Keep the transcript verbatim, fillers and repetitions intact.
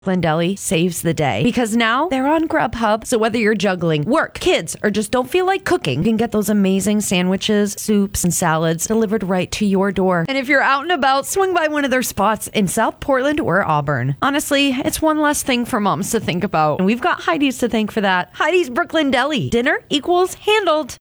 Deli saves the day because now they're on Grubhub. So whether you're juggling work, kids, or just don't feel like cooking, you can get those amazing sandwiches, soups, and salads delivered right to your door. And if you're out and about, swing by one of their spots in South Portland or Auburn. Honestly, it's one less thing for moms to think about. And we've got Heidi's to thank for that. Heidi's Brooklyn Deli. Dinner equals handled.